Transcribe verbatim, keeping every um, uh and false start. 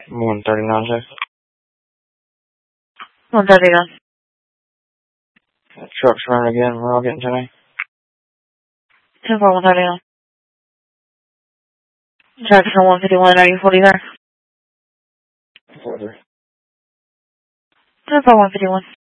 one thirty-nine, sir. one thirty-nine. Truck's running again. We're all getting to me. ten four one thirty-nine. Traffic on one fifty-one, are you forty there? forty. ten four one fifty-one.